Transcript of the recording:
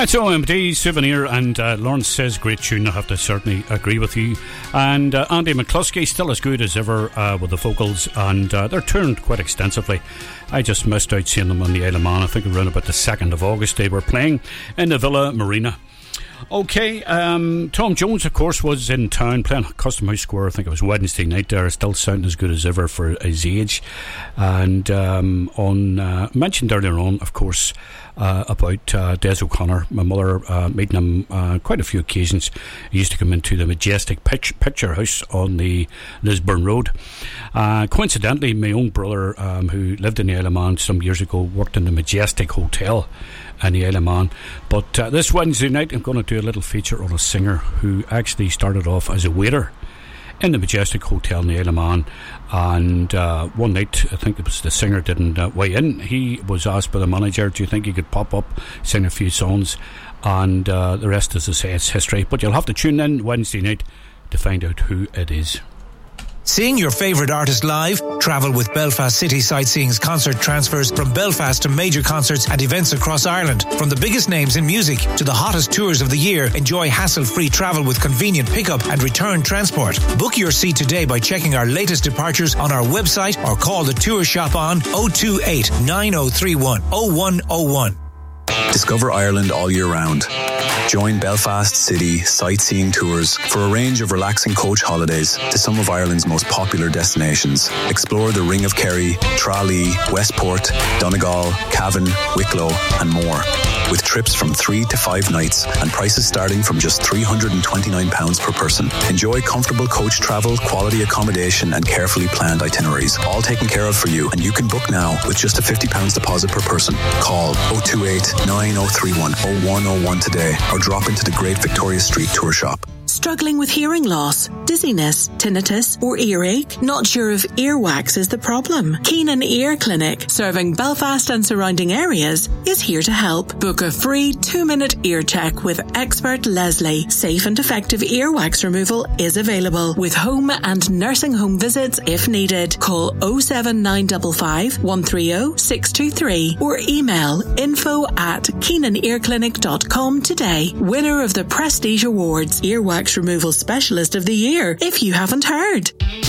That's OMD Souvenir, and Lawrence says great tune. I have to certainly agree with you. And Andy McCluskey still as good as ever with the vocals, and they're toured quite extensively. I just missed out seeing them on the Isle of Man. I think around about the 2nd of August they were playing in the Villa Marina. Okay, Tom Jones, of course, was in town playing Custom House Square. I think it was Wednesday night there. Still sounding as good as ever for his age. And mentioned earlier on, of course, about Des O'Connor, my mother, meeting him quite a few occasions. He used to come into the Majestic Picture House on the Lisburn Road. Coincidentally, my own brother, who lived in the Isle of Man some years ago, worked in the Majestic Hotel in the Isle of Man. But this Wednesday night I'm going to do a little feature on a singer who actually started off as a waiter in the Majestic Hotel in the Isle of Man, and one night, I think it was the singer didn't weigh in. He was asked by the manager, do you think he could pop up, sing a few songs, and the rest, as I say, it's history. But you'll have to tune in Wednesday night to find out who it is. Seeing your favourite artist live? Travel with Belfast City Sightseeing's concert transfers from Belfast to major concerts and events across Ireland. From the biggest names in music to the hottest tours of the year, enjoy hassle-free travel with convenient pickup and return transport. Book your seat today by checking our latest departures on our website or call the tour shop on 028 9031 0101. Discover Ireland all year round. Join Belfast City Sightseeing Tours for a range of relaxing coach holidays to some of Ireland's most popular destinations. Explore the Ring of Kerry, Tralee, Westport, Donegal, Cavan, Wicklow and more. With trips from 3 to 5 nights and prices starting from just £329 per person. Enjoy comfortable coach travel, quality accommodation and carefully planned itineraries. All taken care of for you, and you can book now with just a £50 deposit per person. Call 028 9031 0101 today or drop into the Great Victoria Street Tour Shop. Struggling with hearing loss, dizziness, tinnitus or earache? Not sure if earwax is the problem? Keenan Ear Clinic, serving Belfast and surrounding areas, is here to help. Book a free 2-minute ear check with expert Leslie. Safe and effective earwax removal is available with home and nursing home visits if needed. Call 07955 130 623 or email info@keenanearclinic.com today. Winner of the Prestige Awards, Earwax Removal Specialist of the Year, if you haven't heard.